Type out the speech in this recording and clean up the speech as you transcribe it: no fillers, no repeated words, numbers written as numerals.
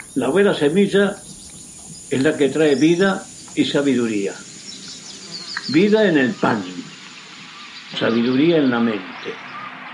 La buena semilla es la que trae vida y sabiduría. Vida en el pan, sabiduría en la mente.